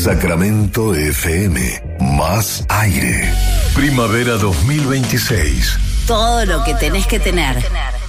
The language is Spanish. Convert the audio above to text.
Sacramento FM. Más aire. Primavera 2026. Todo lo que tenés que tener.